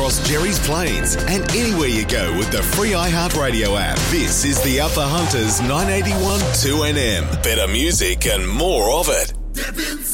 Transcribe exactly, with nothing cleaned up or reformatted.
across Jerry's Plains and anywhere you go with the free iHeartRadio app. This is the Upper Hunters nine eighty-one two N M. Better music and more of it.